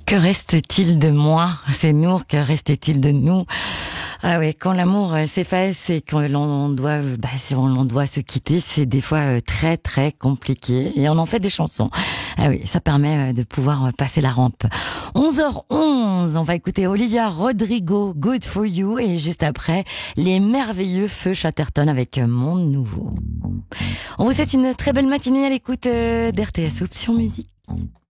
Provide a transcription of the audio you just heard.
Que reste-t-il de moi? C'est Nour, que reste-t-il de nous? Ah oui, quand l'amour s'efface et quand si on doit se quitter, c'est des fois très très compliqué et on en fait des chansons. Ah oui, ça permet de pouvoir passer la rampe. 11h11, on va écouter Olivia Rodrigo, Good For You, et juste après, les merveilleux Feu Chatterton avec Monde Nouveau. On vous souhaite une très belle matinée à l'écoute d'RTS Option Musique.